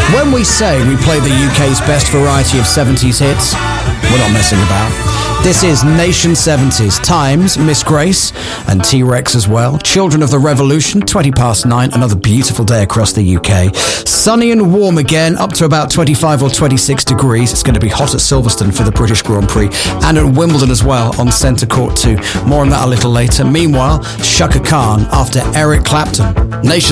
When we say we play the UK's best variety of 70s hits, we're not messing about. This is Nation 70s, Times, Miss Grace, and T-Rex as well. Children of the Revolution, 9:20, another beautiful day across the UK. Sunny and warm again, up to about 25 or 26 degrees. It's going to be hot at Silverstone for the British Grand Prix, and at Wimbledon as well on Centre Court too. More on that a little later. Meanwhile, Chaka Khan after Eric Clapton. Nation